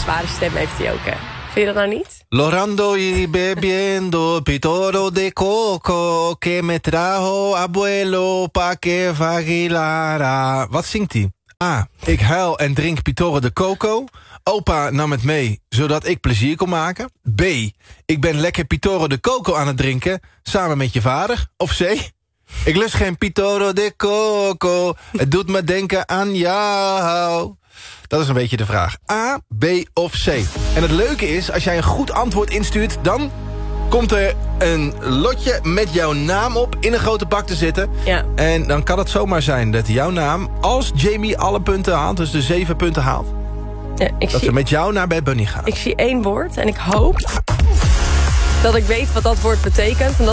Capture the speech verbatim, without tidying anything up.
zware stem heeft hij ook, hè. Vind je dat nou niet? Lorando y bebiendo pitoro de coco que me trajo abuelo pa que vagilara. Wat zingt hij? A. Ik huil en drink pitoro de coco. Opa nam het mee, zodat ik plezier kon maken. B. Ik ben lekker pitoro de coco aan het drinken, samen met je vader. Of C. Ik lust geen pitoro de coco. Het doet me denken aan jou. Dat is een beetje de vraag. A, B of C. En het leuke is, als jij een goed antwoord instuurt, dan komt er een lotje met jouw naam op in een grote bak te zitten. Ja. En dan kan het zomaar zijn dat jouw naam, als Jamie alle punten haalt, dus de zeven punten haalt, Ja, ik dat zie, ze met jou naar Bad Bunny gaan. ik zie één woord en ik hoop dat ik weet wat dat woord betekent. En dat